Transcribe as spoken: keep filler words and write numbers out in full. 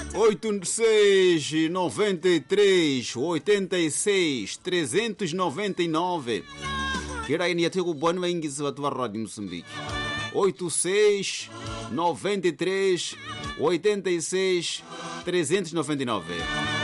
oito seis nove três oito seis três nove nove. Kira ini yate ku bwana waingizi watu wa Radio Msumbiki. oito seis nove três oito seis três nove nove.